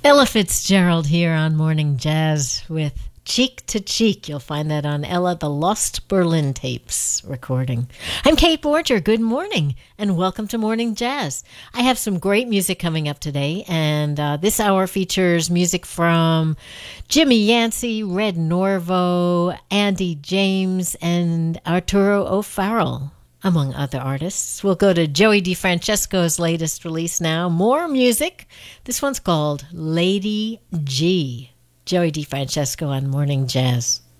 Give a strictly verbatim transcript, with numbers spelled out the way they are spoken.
Ella Fitzgerald here on Morning Jazz with Cheek to Cheek. You'll find that on Ella, the Lost Berlin Tapes recording. I'm Kate Borger. Good morning and welcome to Morning Jazz. I have some great music coming up today, and uh, this hour features music from Jimmy Yancey, Red Norvo, Andy James, and Arturo O'Farrell, among other artists. We'll go to Joey DeFrancesco's latest release now. More music. This one's called Lady G. Joey DeFrancesco on Morning Jazz.